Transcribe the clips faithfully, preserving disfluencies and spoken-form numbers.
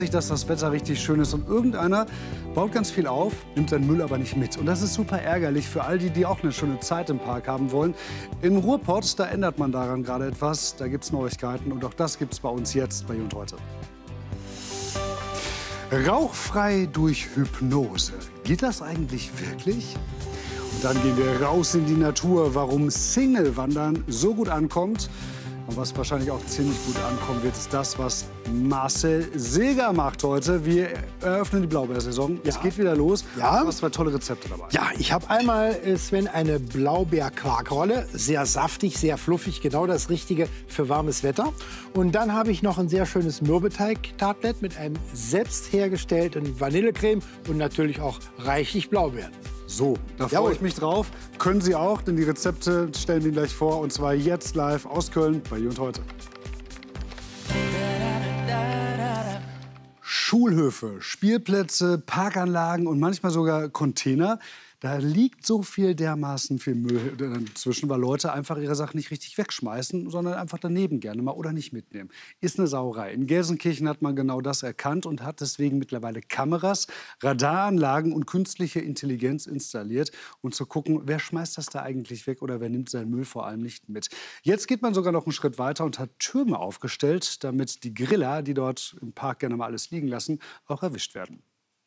dass das Wetter richtig schön ist und irgendeiner baut ganz viel auf, nimmt seinen Müll aber nicht mit. Und das ist super ärgerlich für all die, die auch eine schöne Zeit im Park haben wollen. Im Ruhrpott, da ändert man daran gerade etwas. Da gibt es Neuigkeiten und auch das gibt es bei uns jetzt bei Hier und Heute. Rauchfrei durch Hypnose. Geht das eigentlich wirklich? Und dann gehen wir raus in die Natur, warum Single-Wandern so gut ankommt. Und was wahrscheinlich auch ziemlich gut ankommen wird, ist das, was Marcel Seeger macht heute. Wir eröffnen die Blaubeersaison. Ja. Es geht wieder los. Ja. Du hast zwei tolle Rezepte dabei. Ja, ich habe einmal, Sven, eine Blaubeer-Quarkrolle. Sehr saftig, sehr fluffig, genau das Richtige für warmes Wetter. Und dann habe ich noch ein sehr schönes Mürbeteig-Tartlet mit einem selbst hergestellten Vanillecreme und natürlich auch reichlich Blaubeeren. So, da freue ich mich drauf. Können Sie auch, denn die Rezepte stellen wir gleich vor. Und zwar jetzt live aus Köln bei Hier und Heute. Schulhöfe, Spielplätze, Parkanlagen und manchmal sogar Container. Da liegt so viel dermaßen viel Müll dazwischen, weil Leute einfach ihre Sachen nicht richtig wegschmeißen, sondern einfach daneben gerne mal oder nicht mitnehmen. Ist eine Sauerei. In Gelsenkirchen hat man genau das erkannt und hat deswegen mittlerweile Kameras, Radaranlagen und künstliche Intelligenz installiert, um zu gucken, wer schmeißt das da eigentlich weg oder wer nimmt seinen Müll vor allem nicht mit. Jetzt geht man sogar noch einen Schritt weiter und hat Türme aufgestellt, damit die Griller, die dort im Park gerne mal alles liegen lassen, auch erwischt werden.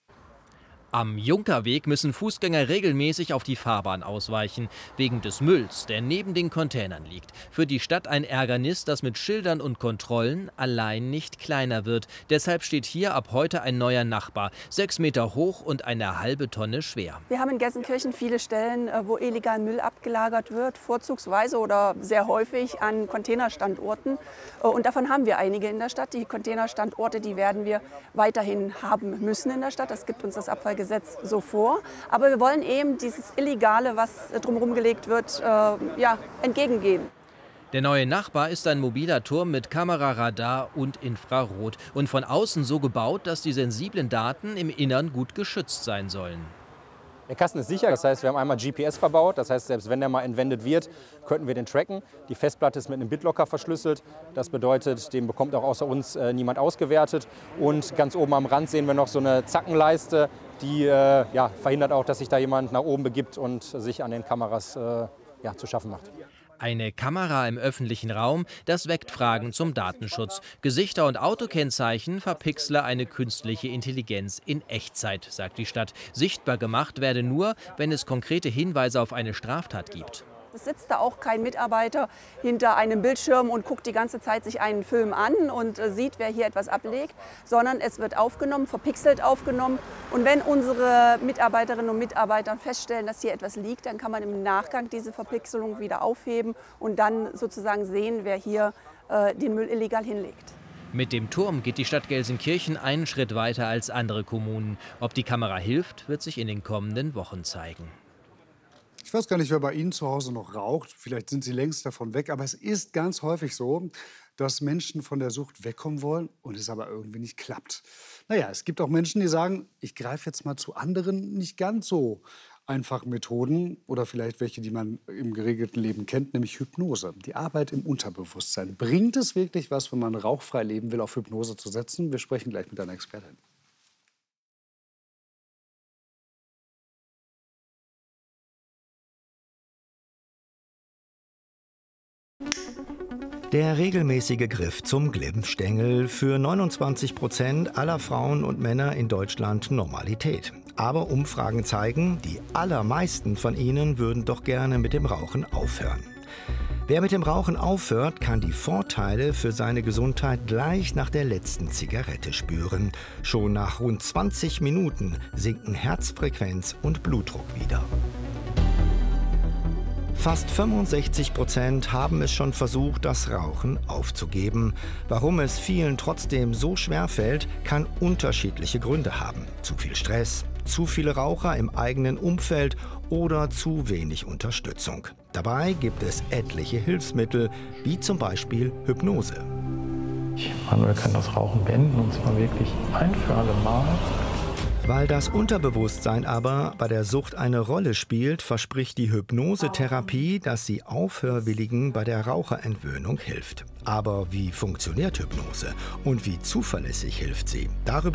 Am Junkerweg müssen Fußgänger regelmäßig auf die Fahrbahn ausweichen, wegen des Mülls, der neben den Containern liegt. Für die Stadt ein Ärgernis, das mit Schildern und Kontrollen allein nicht kleiner wird. Deshalb steht hier ab heute ein neuer Nachbar, sechs Meter hoch und eine halbe Tonne schwer. Wir haben in Gelsenkirchen viele Stellen, wo illegal Müll abgelagert wird, vorzugsweise oder sehr häufig an Containerstandorten. Und davon haben wir einige in der Stadt. Die Containerstandorte, die werden wir weiterhin haben müssen in der Stadt. Das gibt uns das Abfallgesetz so vor. Aber wir wollen eben dieses Illegale, was drumherum gelegt wird, äh, ja, entgegengehen. Der neue Nachbar ist ein mobiler Turm mit Kamera, Radar und Infrarot und von außen so gebaut, dass die sensiblen Daten im Innern gut geschützt sein sollen. Der Kasten ist sicher, das heißt, wir haben einmal G P S verbaut, das heißt, selbst wenn der mal entwendet wird, könnten wir den tracken. Die Festplatte ist mit einem BitLocker verschlüsselt, das bedeutet, den bekommt auch außer uns äh, niemand ausgewertet. Und ganz oben am Rand sehen wir noch so eine Zackenleiste, die äh, ja, verhindert auch, dass sich da jemand nach oben begibt und sich an den Kameras äh, ja, zu schaffen macht. Eine Kamera im öffentlichen Raum, das weckt Fragen zum Datenschutz. Gesichter und Autokennzeichen verpixle eine künstliche Intelligenz in Echtzeit, sagt die Stadt. Sichtbar gemacht werde nur, wenn es konkrete Hinweise auf eine Straftat gibt. Es sitzt da auch kein Mitarbeiter hinter einem Bildschirm und guckt die ganze Zeit sich einen Film an und sieht, wer hier etwas ablegt, sondern es wird aufgenommen, verpixelt aufgenommen. Und wenn unsere Mitarbeiterinnen und Mitarbeiter feststellen, dass hier etwas liegt, dann kann man im Nachgang diese Verpixelung wieder aufheben und dann sozusagen sehen, wer hier äh, den Müll illegal hinlegt. Mit dem Turm geht die Stadt Gelsenkirchen einen Schritt weiter als andere Kommunen. Ob die Kamera hilft, wird sich in den kommenden Wochen zeigen. Ich weiß gar nicht, wer bei Ihnen zu Hause noch raucht. Vielleicht sind Sie längst davon weg. Aber es ist ganz häufig so, dass Menschen von der Sucht wegkommen wollen und es aber irgendwie nicht klappt. Naja, es gibt auch Menschen, die sagen, ich greife jetzt mal zu anderen nicht ganz so einfachen Methoden oder vielleicht welche, die man im geregelten Leben kennt, nämlich Hypnose. Die Arbeit im Unterbewusstsein. Bringt es wirklich was, wenn man rauchfrei leben will, auf Hypnose zu setzen? Wir sprechen gleich mit einer Expertin. Der regelmäßige Griff zum Glimmstängel, für neunundzwanzig Prozent aller Frauen und Männer in Deutschland Normalität. Aber Umfragen zeigen, die allermeisten von ihnen würden doch gerne mit dem Rauchen aufhören. Wer mit dem Rauchen aufhört, kann die Vorteile für seine Gesundheit gleich nach der letzten Zigarette spüren. Schon nach rund zwanzig Minuten sinken Herzfrequenz und Blutdruck wieder. Fast fünfundsechzig Prozent haben es schon versucht, das Rauchen aufzugeben. Warum es vielen trotzdem so schwer fällt, kann unterschiedliche Gründe haben. Zu viel Stress, zu viele Raucher im eigenen Umfeld oder zu wenig Unterstützung. Dabei gibt es etliche Hilfsmittel, wie zum Beispiel Hypnose. Manuel kann das Rauchen beenden, und zwar wirklich ein für alle Mal. Weil das Unterbewusstsein aber bei der Sucht eine Rolle spielt, verspricht die Hypnosetherapie, dass sie Aufhörwilligen bei der Raucherentwöhnung hilft. Aber wie funktioniert Hypnose und wie zuverlässig hilft sie? Darüber